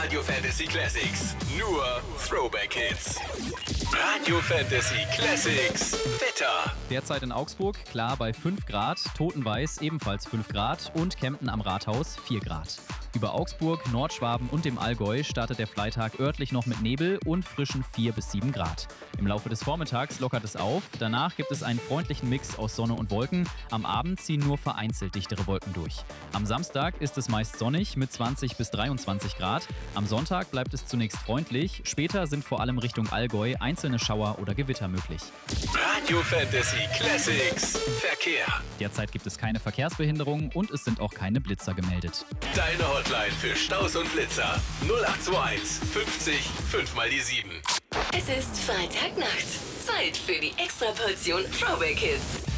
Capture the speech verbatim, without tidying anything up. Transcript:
Radio Fantasy Classics. Nur Throwback Hits. Radio Fantasy Classics. Wetter. Derzeit in Augsburg klar bei fünf Grad, Totenweiß ebenfalls fünf Grad und Kempten am Rathaus vier Grad. Über Augsburg, Nordschwaben und dem Allgäu startet der Freitag örtlich noch mit Nebel und frischen vier bis sieben Grad. Im Laufe des Vormittags lockert es auf, danach gibt es einen freundlichen Mix aus Sonne und Wolken. Am Abend ziehen nur vereinzelt dichtere Wolken durch. Am Samstag ist es meist sonnig mit zwanzig bis dreiundzwanzig Grad. Am Sonntag bleibt es zunächst freundlich, später sind vor allem Richtung Allgäu einzelne Schauer oder Gewitter möglich. Radio Fantasy Classics. Verkehr. Derzeit gibt es keine Verkehrsbehinderungen und es sind auch keine Blitzer gemeldet. Deine Hotline für Staus und Blitzer. null acht zwei eins fünfzig fünf mal die sieben. Es ist Freitagnacht. Zeit für die Extraportion Throwback Hits.